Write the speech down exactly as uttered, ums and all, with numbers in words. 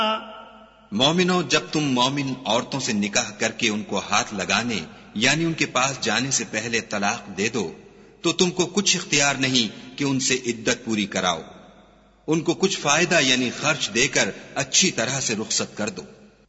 मोमिनो, जब तुम मोमिन औरतों से निकाह करके उनको हाथ लगाने यानी उनके पास जाने से पहले तलाक दे दो, तो तुमको कुछ इख्तियार नहीं कि उनसे इद्दत पूरी कराओ। उनको कुछ फायदा यानी खर्च देकर अच्छी तरह से रुखसत कर दो।